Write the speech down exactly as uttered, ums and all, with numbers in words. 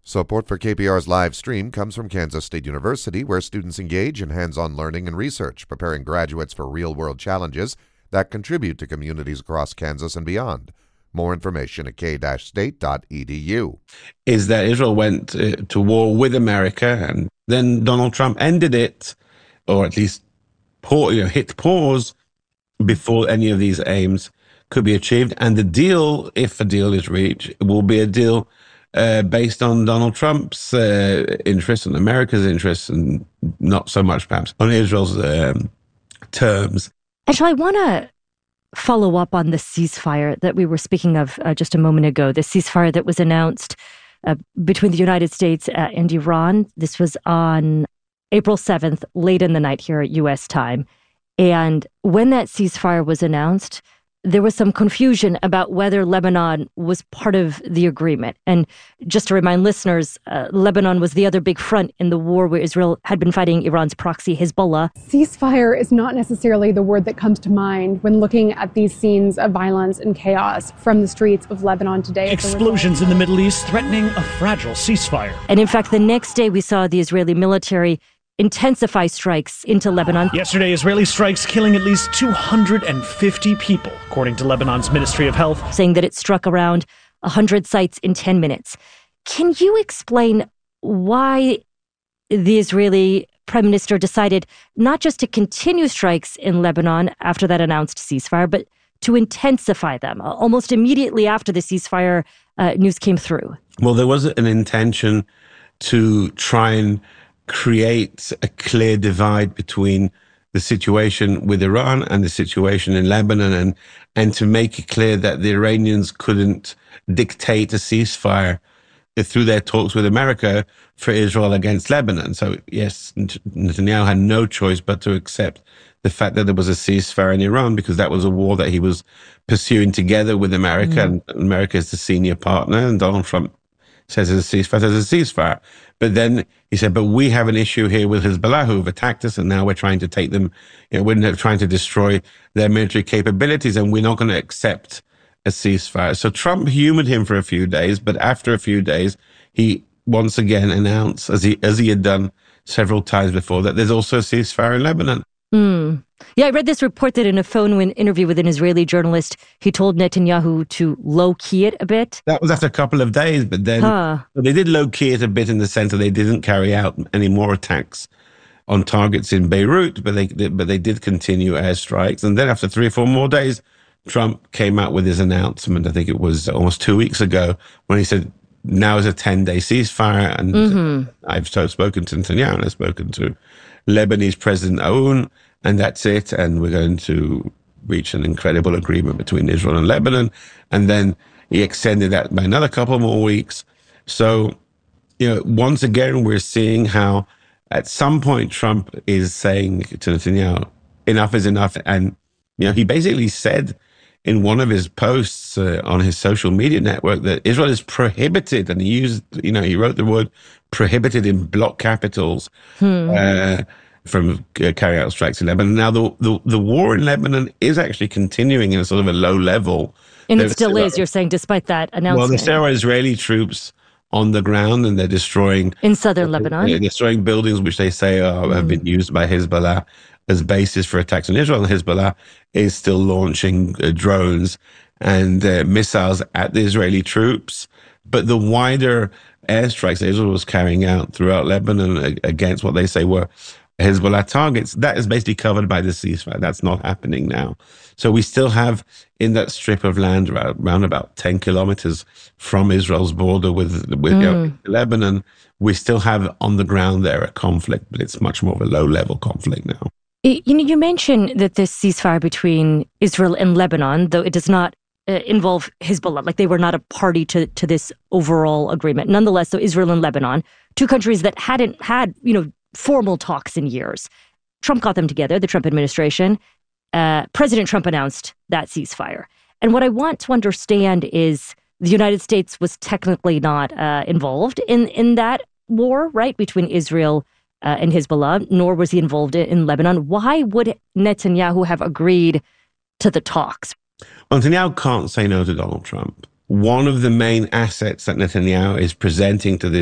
Support for K P R's live stream comes from Kansas State University, where students engage in hands-on learning and research, preparing graduates for real-world challenges that contribute to communities across Kansas and beyond. More information at k state dot e d u. Is that Israel went uh, to war with America, and then Donald Trump ended it, or at least pa- you know, hit pause before any of these aims could be achieved. And the deal, if a deal is reached, will be a deal uh, based on Donald Trump's uh, interests and America's interests, and not so much perhaps on Israel's um, terms. Actually, I want to follow up on the ceasefire that we were speaking of uh, just a moment ago, the ceasefire that was announced uh, between the United States uh, and Iran. This was on April seventh, late in the night here at U S time. And when that ceasefire was announced, there was some confusion about whether Lebanon was part of the agreement. And just to remind listeners, uh, Lebanon was the other big front in the war where Israel had been fighting Iran's proxy, Hezbollah. Ceasefire is not necessarily the word that comes to mind when looking at these scenes of violence and chaos from the streets of Lebanon today. Explosions in the Middle East threatening a fragile ceasefire. And in fact, the next day we saw the Israeli military intensify strikes into Lebanon. Yesterday, Israeli strikes killing at least two hundred fifty people, according to Lebanon's Ministry of Health, saying that it struck around one hundred sites in ten minutes. Can you explain why the Israeli prime minister decided not just to continue strikes in Lebanon after that announced ceasefire, but to intensify them almost immediately after the ceasefire uh, news came through? Well, there was an intention to try and create a clear divide between the situation with Iran and the situation in Lebanon, and and to make it clear that the Iranians couldn't dictate a ceasefire through their talks with America for Israel against Lebanon. So yes, Netanyahu had no choice but to accept the fact that there was a ceasefire in Iran, because that was a war that he was pursuing together with America, mm. and America is the senior partner, and Donald Trump says there's a ceasefire, there's a ceasefire. But then he said, but we have an issue here with Hezbollah, who've attacked us, and now we're trying to take them, you know, we're trying to destroy their military capabilities, and we're not going to accept a ceasefire. So Trump humored him for a few days, but after a few days, he once again announced, as he, as he had done several times before, that there's also a ceasefire in Lebanon. Mm. Yeah, I read this report that in a phone interview with an Israeli journalist, he told Netanyahu to low-key it a bit. That was after a couple of days, but then huh. but they did low-key it a bit in the sense that they didn't carry out any more attacks on targets in Beirut, but they, they but they did continue airstrikes. And then after three or four more days, Trump came out with his announcement, I think it was almost two weeks ago, when he said, now is a ten-day ceasefire. And mm-hmm. I've spoken to Netanyahu, and I've spoken to Lebanese President Aoun, and that's it. And we're going to reach an incredible agreement between Israel and Lebanon. And then he extended that by another couple more weeks. So, you know, once again, we're seeing how at some point Trump is saying to Netanyahu, enough is enough. And, you know, he basically said in one of his posts uh, on his social media network that Israel is prohibited. And he used, you know, he wrote the word prohibited in block capitals. Hmm. Uh, from uh, carrying out strikes in Lebanon. Now, the, the the war in Lebanon is actually continuing in a sort of a low level. And There's it still is, you're saying, despite that announcement. Well, there are Israeli troops on the ground, and they're destroying... In southern uh, Lebanon? They're destroying buildings which they say are, mm. have been used by Hezbollah as bases for attacks on Israel. And Hezbollah is still launching uh, drones and uh, missiles at the Israeli troops. But the wider airstrikes that Israel was carrying out throughout Lebanon against what they say were Hezbollah targets, that is basically covered by the ceasefire. That's not happening now. So we still have in that strip of land around, around about ten kilometers from Israel's border with, with mm. you know, Lebanon, we still have on the ground there a conflict, but it's much more of a low-level conflict now. You know, you mentioned that this ceasefire between Israel and Lebanon, though it does not uh, involve Hezbollah, like they were not a party to, to this overall agreement. Nonetheless, so Israel and Lebanon, two countries that hadn't had, you know, formal talks in years. Trump got them together, the Trump administration. Uh, President Trump announced that ceasefire. And what I want to understand is the United States was technically not uh, involved in, in that war, right, between Israel uh, and Hezbollah, nor was he involved in, in Lebanon. Why would Netanyahu have agreed to the talks? Well, Netanyahu can't say no to Donald Trump. One of the main assets that Netanyahu is presenting to the